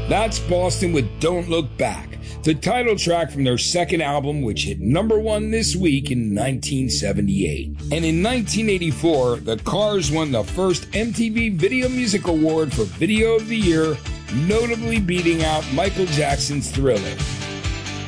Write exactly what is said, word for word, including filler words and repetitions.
That's Boston with Don't Look Back, the title track from their second album, which hit number one this week in nineteen seventy-eight. And in nineteen eighty-four, the Cars won the first M T V Video Music Award for Video of the Year, notably beating out Michael Jackson's Thriller.